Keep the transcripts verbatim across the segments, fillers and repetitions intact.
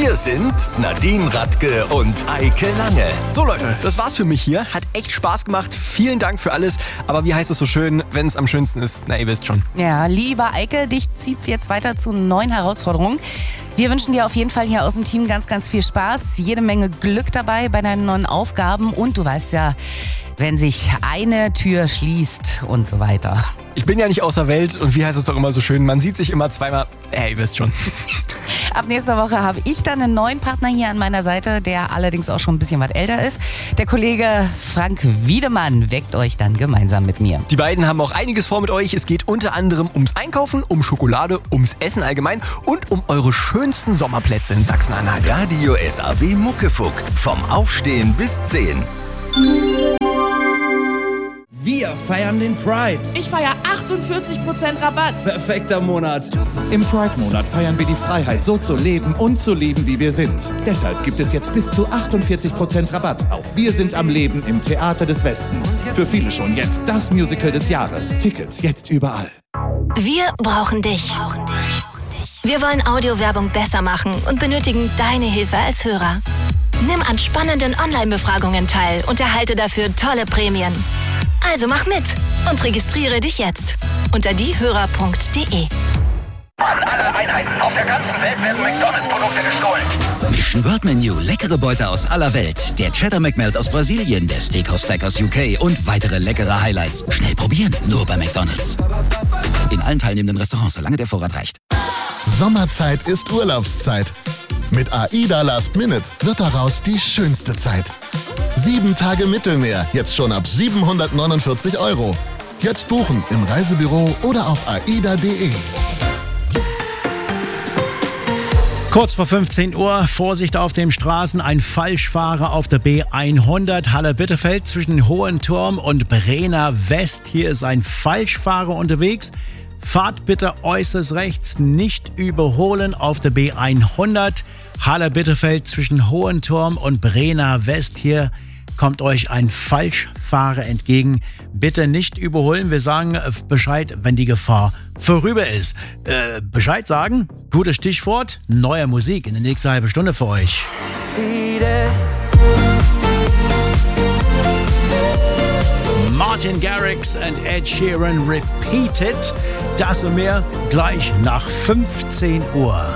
Wir sind Nadine Radke und Eike Lange. So Leute, das war's für mich hier. Hat echt Spaß gemacht. Vielen Dank für alles. Aber wie heißt es so schön, wenn es am schönsten ist? Na, ihr wisst schon. Ja, lieber Eike, dich zieht's jetzt weiter zu neuen Herausforderungen. Wir wünschen dir auf jeden Fall hier aus dem Team ganz, ganz viel Spaß. Jede Menge Glück dabei bei deinen neuen Aufgaben. Und du weißt ja, wenn sich eine Tür schließt und so weiter. Ich bin ja nicht außer Welt und wie heißt es doch immer so schön, man sieht sich immer zweimal. Ey, ihr wisst schon. Ab nächster Woche habe ich dann einen neuen Partner hier an meiner Seite, der allerdings auch schon ein bisschen was älter ist. Der Kollege Frank Wiedemann weckt euch dann gemeinsam mit mir. Die beiden haben auch einiges vor mit euch. Es geht unter anderem ums Einkaufen, um Schokolade, ums Essen allgemein und um eure schönsten Sommerplätze in Sachsen-Anhalt. Radio S A W Muckefuck. Vom Aufstehen bis zehn. Wir feiern den Pride. Ich feiere achtundvierzig Prozent Rabatt. Perfekter Monat. Im Pride-Monat feiern wir die Freiheit, so zu leben und zu lieben, wie wir sind. Deshalb gibt es jetzt bis zu achtundvierzig Prozent Rabatt auf Wir sind am Leben im Theater des Westens. Für viele schon jetzt das Musical des Jahres. Tickets jetzt überall. Wir brauchen dich. Wir wollen Audiowerbung besser machen und benötigen deine Hilfe als Hörer. Nimm an spannenden Online-Befragungen teil und erhalte dafür tolle Prämien. Also mach mit und registriere dich jetzt unter diehörer punkt de. An alle Einheiten auf der ganzen Welt werden McDonalds-Produkte gestohlen. Mission World Menu, leckere Beute aus aller Welt. Der Cheddar McMelt aus Brasilien, der Steakhouse Stack aus U K und weitere leckere Highlights. Schnell probieren, nur bei McDonalds. In allen teilnehmenden Restaurants, solange der Vorrat reicht. Sommerzeit ist Urlaubszeit. Mit AIDA Last Minute wird daraus die schönste Zeit. Sieben Tage Mittelmeer, jetzt schon ab siebenhundertneunundvierzig Euro. Jetzt buchen im Reisebüro oder auf aida punkt de. Kurz vor fünfzehn Uhr, Vorsicht auf den Straßen, ein Falschfahrer auf der B hundert Halle-Bitterfeld zwischen Hohenturm und Brenner West. Hier ist ein Falschfahrer unterwegs. Fahrt bitte äußerst rechts, nicht überholen auf der B hundert Halle-Bitterfeld zwischen Hohenturm und Brenner West. Hier kommt euch ein Falschfahrer entgegen. Bitte nicht überholen. Wir sagen Bescheid, wenn die Gefahr vorüber ist. Äh, Bescheid sagen, gutes Stichwort, neue Musik in der nächsten halben Stunde für euch. Martin Garrix und Ed Sheeran Repeated. Das und mehr gleich nach fünfzehn Uhr.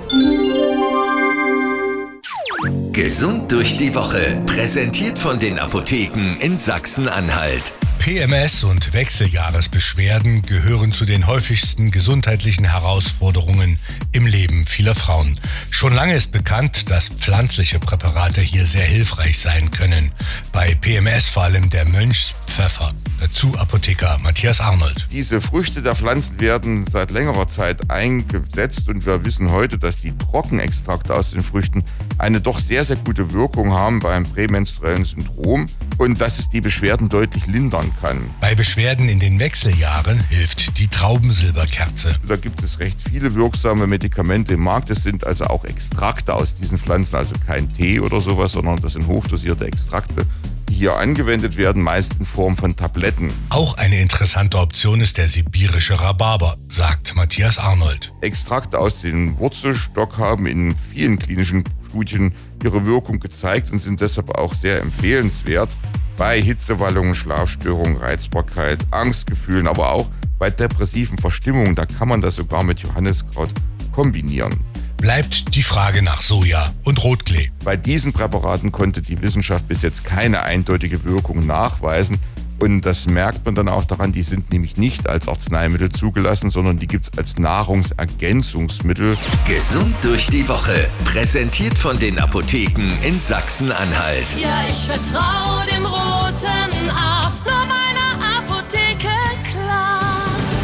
Gesund durch die Woche. Präsentiert von den Apotheken in Sachsen-Anhalt. P M S und Wechseljahresbeschwerden gehören zu den häufigsten gesundheitlichen Herausforderungen im Leben vieler Frauen. Schon lange ist bekannt, dass pflanzliche Präparate hier sehr hilfreich sein können. Bei P M S vor allem der Mönchspfeffer. Dazu Apotheker Matthias Arnold. Diese Früchte der Pflanzen werden seit längerer Zeit eingesetzt und wir wissen heute, dass die Trockenextrakte aus den Früchten eine doch sehr, sehr gute Wirkung haben beim prämenstruellen Syndrom und dass es die Beschwerden deutlich lindern kann. Bei Beschwerden in den Wechseljahren hilft die Traubensilberkerze. Da gibt es recht viele wirksame Medikamente im Markt. Das sind also auch Extrakte aus diesen Pflanzen, also kein Tee oder sowas, sondern das sind hochdosierte Extrakte, die hier angewendet werden, meist in Form von Tabletten. Auch eine interessante Option ist der sibirische Rhabarber, sagt Matthias Arnold. Extrakte aus dem Wurzelstock haben in vielen klinischen Studien ihre Wirkung gezeigt und sind deshalb auch sehr empfehlenswert bei Hitzewallungen, Schlafstörungen, Reizbarkeit, Angstgefühlen, aber auch bei depressiven Verstimmungen. Da kann man das sogar mit Johanniskraut kombinieren. Bleibt die Frage nach Soja und Rotklee. Bei diesen Präparaten konnte die Wissenschaft bis jetzt keine eindeutige Wirkung nachweisen. Und das merkt man dann auch daran, die sind nämlich nicht als Arzneimittel zugelassen, sondern die gibt es als Nahrungsergänzungsmittel. Gesund durch die Woche. Präsentiert von den Apotheken in Sachsen-Anhalt. Ja, ich vertraue dem roten A, nur meiner Apotheke, klar.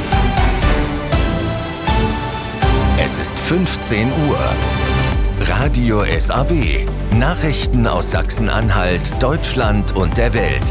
Es ist fünfzehn Uhr. Radio S A W. Nachrichten aus Sachsen-Anhalt, Deutschland und der Welt.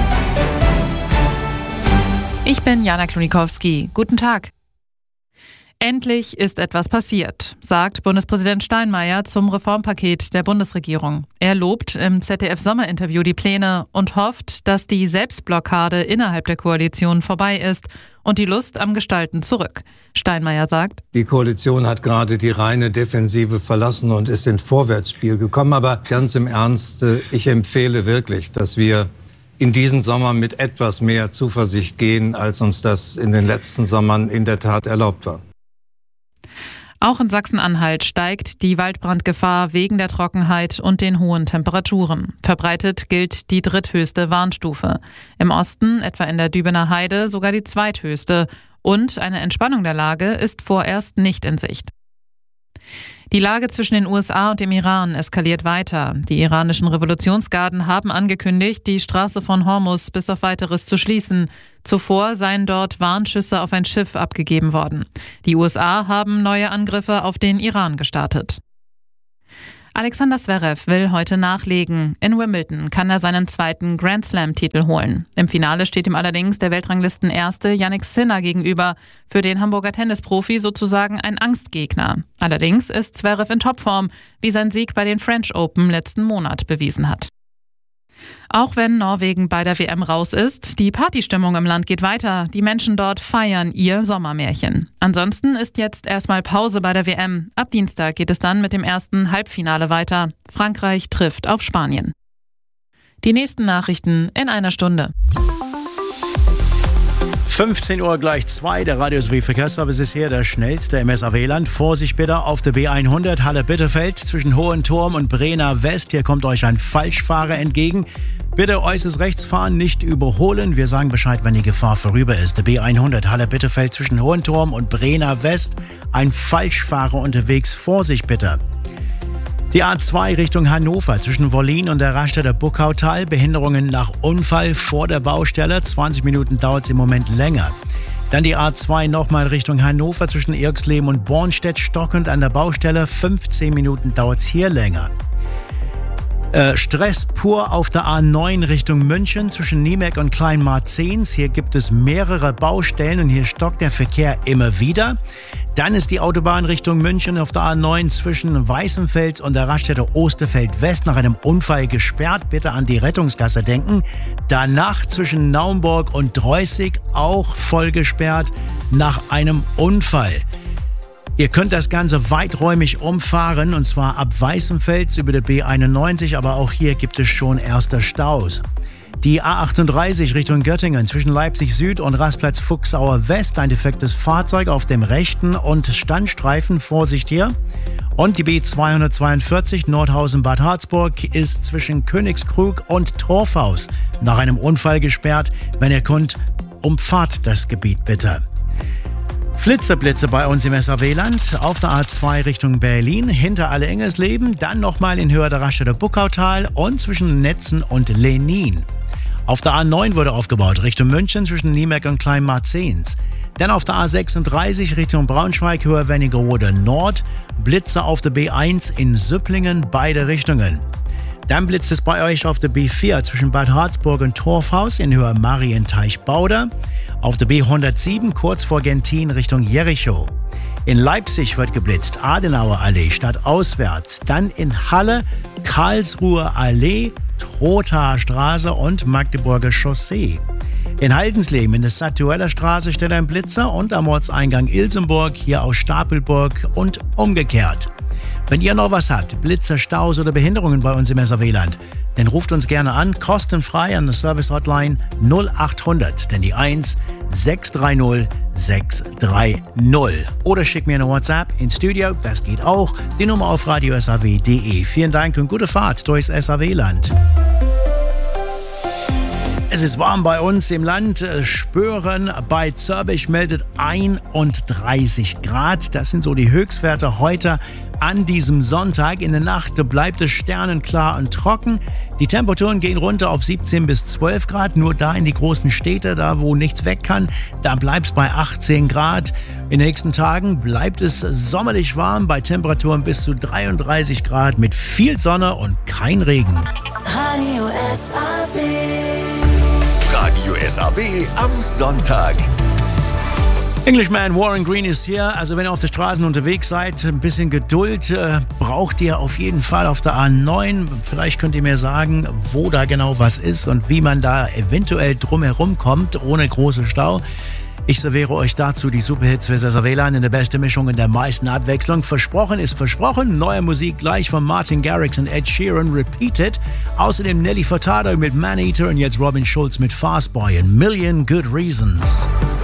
Ich bin Jana Klonikowski. Guten Tag. Endlich ist etwas passiert, sagt Bundespräsident Steinmeier zum Reformpaket der Bundesregierung. Er lobt im Z D F-Sommerinterview die Pläne und hofft, dass die Selbstblockade innerhalb der Koalition vorbei ist und die Lust am Gestalten zurück. Steinmeier sagt: Die Koalition hat gerade die reine Defensive verlassen und ist ins Vorwärtsspiel gekommen. Aber ganz im Ernst, ich empfehle wirklich, dass wir in diesen Sommer mit etwas mehr Zuversicht gehen, als uns das in den letzten Sommern in der Tat erlaubt war. Auch in Sachsen-Anhalt steigt die Waldbrandgefahr wegen der Trockenheit und den hohen Temperaturen. Verbreitet gilt die dritthöchste Warnstufe. Im Osten, etwa in der Dübener Heide, sogar die zweithöchste. Und eine Entspannung der Lage ist vorerst nicht in Sicht. Die Lage zwischen den U S A und dem Iran eskaliert weiter. Die iranischen Revolutionsgarden haben angekündigt, die Straße von Hormuz bis auf Weiteres zu schließen. Zuvor seien dort Warnschüsse auf ein Schiff abgegeben worden. Die U S A haben neue Angriffe auf den Iran gestartet. Alexander Zverev will heute nachlegen. In Wimbledon kann er seinen zweiten Grand Slam-Titel holen. Im Finale steht ihm allerdings der Weltranglistenerste Jannik Sinner gegenüber. Für den Hamburger Tennisprofi sozusagen ein Angstgegner. Allerdings ist Zverev in Topform, wie sein Sieg bei den French Open letzten Monat bewiesen hat. Auch wenn Norwegen bei der W M raus ist, die Partystimmung im Land geht weiter. Die Menschen dort feiern ihr Sommermärchen. Ansonsten ist jetzt erstmal Pause bei der W M. Ab Dienstag geht es dann mit dem ersten Halbfinale weiter. Frankreich trifft auf Spanien. Die nächsten Nachrichten in einer Stunde. fünfzehn Uhr gleich zwei, der Radio S A W Verkehrsservice ist hier, der schnellste im S A W-Land. Vorsicht bitte auf der B hundert Halle-Bitterfeld zwischen Hohenturm und Brenner West. Hier kommt euch ein Falschfahrer entgegen. Bitte äußerst rechts fahren, nicht überholen. Wir sagen Bescheid, wenn die Gefahr vorüber ist. Der B hundert Halle-Bitterfeld zwischen Hohenturm und Brenner West. Ein Falschfahrer unterwegs. Vorsicht bitte. Die A zwei Richtung Hannover zwischen Wollin und der Raststätter Buckautal. Behinderungen nach Unfall vor der Baustelle. zwanzig Minuten dauert es im Moment länger. Dann die A zwei nochmal Richtung Hannover zwischen Irxleben und Bornstedt. Stockend an der Baustelle. fünfzehn Minuten dauert es hier länger. Äh, Stress pur auf der A neun Richtung München zwischen Niemeck und Kleinmarzens. Hier gibt es mehrere Baustellen und hier stockt der Verkehr immer wieder. Dann ist die Autobahn Richtung München auf der A neun zwischen Weißenfels und der Raststätte Osterfeld West nach einem Unfall gesperrt. Bitte an die Rettungsgasse denken. Danach zwischen Naumburg und Dreußig auch voll gesperrt nach einem Unfall. Ihr könnt das Ganze weiträumig umfahren, und zwar ab Weißenfels über der B einundneunzig, aber auch hier gibt es schon erste Staus. Die A achtunddreißig Richtung Göttingen zwischen Leipzig Süd und Rastplatz Fuchsauer West, ein defektes Fahrzeug auf dem rechten und Standstreifen, Vorsicht hier. Und die B zweihundertzweiundvierzig Nordhausen-Bad Harzburg ist zwischen Königskrug und Torfhaus nach einem Unfall gesperrt. Wenn ihr könnt, umfahrt das Gebiet bitte. Flitzerblitze bei uns im S A W-Land auf der A zwei Richtung Berlin, hinter Alle-Engersleben, dann nochmal in Höhe der Raststätter Buckautal und zwischen Netzen und Lenin. Auf der A neun wurde aufgebaut Richtung München zwischen Niemeck und Kleinmarzens. Dann auf der A sechsunddreißig Richtung Braunschweig, Höhe Wernigerode Nord, Blitze auf der B eins in Süpplingen, beide Richtungen. Dann blitzt es bei euch auf der B vier zwischen Bad Harzburg und Torfhaus in Höhe Marienteich-Bauder. Auf der B hundertsieben kurz vor Gentin Richtung Jericho. In Leipzig wird geblitzt Adenauer Allee stadtauswärts. Dann in Halle Karlsruher Allee, Trothaer Straße und Magdeburger Chaussee. In Haldensleben in der Stadtueller Straße steht ein Blitzer und am Ortseingang Ilsenburg hier aus Stapelburg und umgekehrt. Wenn ihr noch was habt, Blitzer, Staus oder Behinderungen bei uns im S A W-Land, dann ruft uns gerne an, kostenfrei an der Service-Hotline null achthundert, denn die eins sechs drei null sechs drei null. Oder schickt mir eine WhatsApp ins Studio, das geht auch, die Nummer auf radio s a w punkt d e. Vielen Dank und gute Fahrt durchs S A W-Land. Es ist warm bei uns im Land. Spören bei Zörbich meldet einunddreißig Grad. Das sind so die Höchstwerte heute an diesem Sonntag. In der Nacht bleibt es sternenklar und trocken. Die Temperaturen gehen runter auf siebzehn bis zwölf Grad. Nur da in die großen Städte, da wo nichts weg kann, da bleibt es bei achtzehn Grad. In den nächsten Tagen bleibt es sommerlich warm bei Temperaturen bis zu dreiunddreißig Grad mit viel Sonne und kein Regen. Radio S A W. Radio S A W am Sonntag. Englishman Warren Green ist hier. Also wenn ihr auf den Straßen unterwegs seid, ein bisschen Geduld äh, braucht ihr auf jeden Fall auf der A neun. Vielleicht könnt ihr mir sagen, wo da genau was ist und wie man da eventuell drumherum kommt, ohne große Stau. Ich serviere euch dazu die Superhits für Cesar Weyland in der besten Mischung in der meisten Abwechslung. Versprochen ist versprochen. Neue Musik gleich von Martin Garrix und Ed Sheeran, Repeated. Außerdem Nelly Furtado mit Man Eater und jetzt Robin Schulz mit Fast Boy and Million Good Reasons.